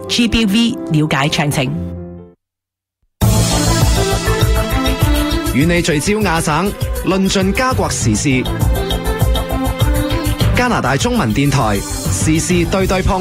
GBV 了解詳情。 與你聚焦亞省，論盡加國時事。加拿大中文電台時事對對碰。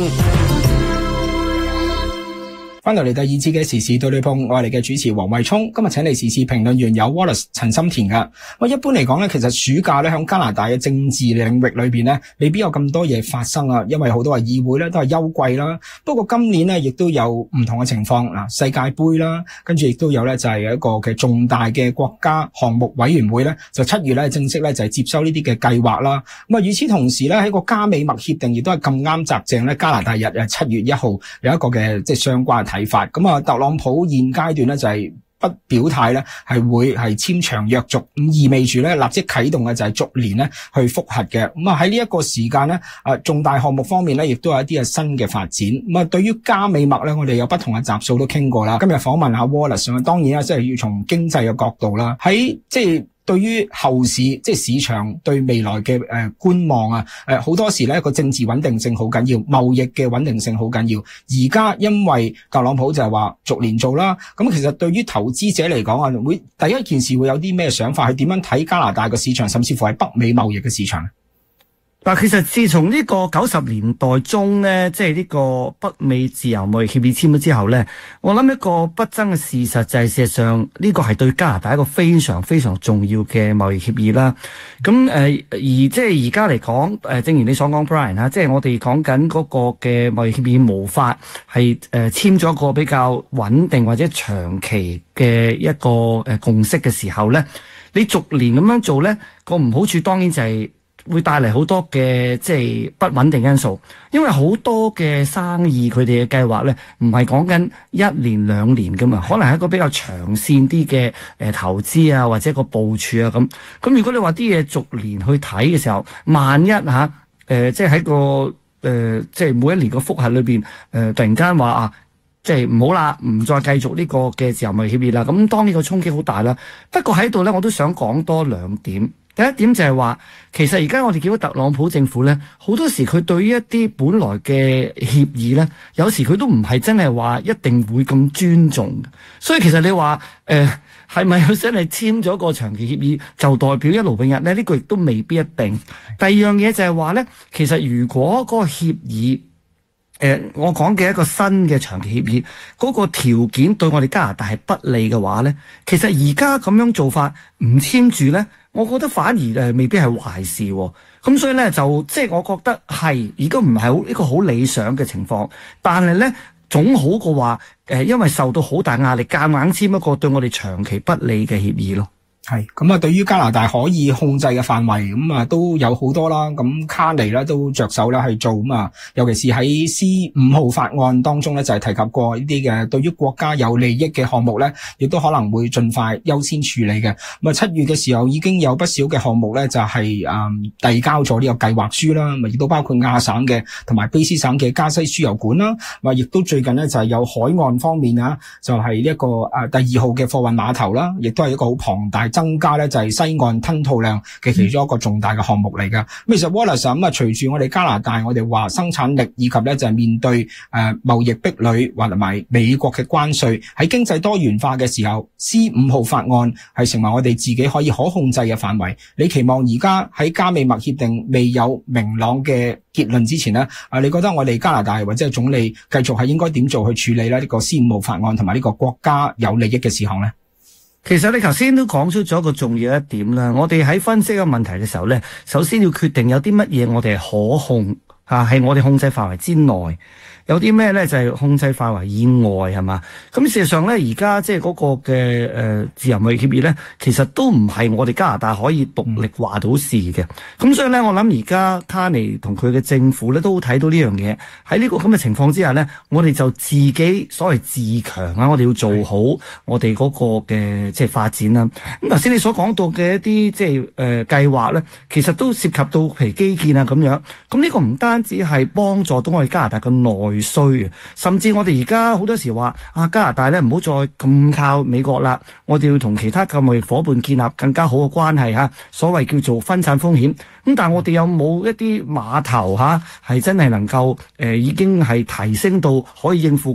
翻到嚟第二節嘅時事對對碰，我係你嘅主持黃慧聰。今日請嚟時事評論員有 Wallace 陳心田噶。一般嚟講咧，其實暑假咧響加拿大嘅政治領域裏邊咧，未必有咁多嘢發生啊，因為好多議會咧都係休季啦。不過今年咧亦都有唔同嘅情況嗱，世界盃啦，跟住亦都有咧就係一個嘅重大嘅國家項目委員會咧，就7月咧正式咧就係接收呢啲嘅計劃啦。咁啊，與此同時咧喺個加美墨協定亦都係咁啱擲正咧加拿大日7月1號有一個嘅即係相關嘅睇法。咁啊，特朗普現階段咧就係不表態咧，係會係簽長約續，咁意味住咧立即啟動嘅就係逐年咧去複核嘅。咁啊喺呢一個時間咧，重大項目方面咧，亦都有一啲嘅新嘅發展。咁啊，對於加美墨咧，我哋有不同嘅集數都傾過啦。今日訪問下 Wallace， 當然啦，即係要從經濟嘅角度啦，喺即係對於後市即係市場對未來嘅觀望啊，好多時咧個政治穩定性好緊要，貿易嘅穩定性好緊要。而家因為特朗普就係話逐年做啦，咁其實對於投資者嚟講啊，會第一件事會有啲咩想法？係點樣睇加拿大嘅市場，甚至乎係北美貿易嘅市場？ 嗱，其實自從呢個90年代中咧，即係呢個北美自由貿易協議簽咗之後咧，我諗一個不爭嘅事實就係事實上呢個係對加拿大一個非常非常重要嘅貿易協議啦。咁而即係而家嚟講，正如你所講 Brian 啦，即係我哋講緊嗰個嘅貿易協議無法係簽咗一個比較穩定或者長期嘅一個共識嘅時候咧，你逐年咁樣做咧，個唔好處當然就係會帶嚟好多嘅即係不穩定因素，因為好多嘅生意佢哋嘅計劃咧，唔係講緊1年2年噶嘛，可能係一個比較長線啲嘅投資啊，或者個部署啊咁。咁如果你話啲嘢逐年去睇嘅時候，萬一即係喺個即係每一年個複核裏邊突然間話啊，即係唔好啦，唔再繼續呢個嘅自由貿易協議啦。咁當呢個衝擊好大啦。不過喺度咧，我都想講多2點。第一點就係話，其實而家我哋見到特朗普政府咧，好多時佢對於一啲本來嘅協議咧，有時佢都唔係真係話一定會咁尊重。所以其實你話係咪有真係簽咗個長期協議就代表一勞永逸咧？呢個亦都未必一定。第二樣嘢就係話咧，其實如果嗰個協議我講嘅一個新嘅長期協議嗰個條件對我哋加拿大係不利嘅話咧，其實而家咁樣做法唔簽住咧，我覺得反而未必係壞事喎。咁所以咧就即係我覺得係而家唔係好一個好理想嘅情況，但係咧總好過話因為受到好大壓力夾硬簽一個對我哋長期不利嘅協議咯。 係咁啊！對於加拿大可以控制嘅範圍，咁啊都有好多啦。咁卡尼咧都着手咧去做咁啊，尤其是喺 C5 號法案當中咧，就係提及過呢啲嘅對於國家有利益嘅項目咧，亦都可能會盡快優先處理嘅。咁啊7月嘅時候已經有不少嘅項目咧，就係遞交咗呢個計劃書啦。咁亦都包括亞省嘅同埋卑斯省嘅加西輸油管啦。咁亦都最近咧就係有海岸方面啊，就係呢一個第2號嘅貨運碼頭啦，亦都係一個好龐大增加咧就係西岸吞吐量嘅其中一個重大嘅項目嚟㗎。咁其實 Wallace 咁啊，隨住我哋加拿大，我哋話生產力以及咧就係面對貿易壁壘或埋美國嘅關稅，喺經濟多元化嘅時候 ，C5 號法案係成為我哋自己可以可控制嘅範圍。你期望而家喺加美墨協定未有明朗嘅結論之前呢，你覺得我哋加拿大或者係總理繼續係應該點做去處理呢個 C5 號法案同埋呢個國家有利益嘅事項呢？ 其實你頭先都講出咗一個重要一點啦，我哋喺分析個問題嘅時候咧，首先要決定有啲乜嘢我哋係可控係我哋控制範圍之內，有啲咩咧就係控制範圍以外，係嘛？咁事實上咧，而家即係嗰個嘅自由貿易協議咧，其實都唔係我哋加拿大可以獨力話到事嘅。咁所以咧，我諗而家卡尼同佢嘅政府咧都睇到呢樣嘢，喺呢個咁嘅情況之下咧，我哋就自己所謂自強啊，我哋要做好我哋嗰個嘅即係發展啦。咁頭先你所講到嘅一啲即係計劃咧，其實都涉及到譬如基建啊咁樣。咁呢個唔單止係幫助到我哋加拿大嘅內需，甚至我哋而家好多時話加拿大咧唔好再咁靠美國啦，我哋要同其他嘅貿易夥伴建立更加好嘅關係嚇，所謂叫做分散風險。咁但係我哋有冇一啲碼頭係真係能夠已經係提升到可以應付